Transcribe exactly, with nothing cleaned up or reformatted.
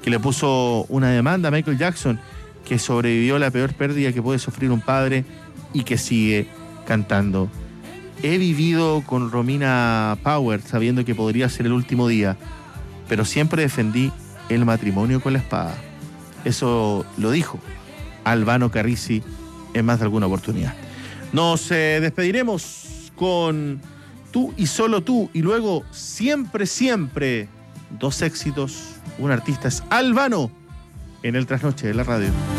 que le puso una demanda a Michael Jackson, que sobrevivió a la peor pérdida que puede sufrir un padre y que sigue cantando. He vivido con Romina Power sabiendo que podría ser el último día, pero siempre defendí el matrimonio con la espada. Eso lo dijo Albano Carrisi en más de alguna oportunidad. Nos eh, despediremos con Tú y Solo Tú, y luego Siempre, Siempre. Dos éxitos, un artista es Albano en el Trasnoche de la radio.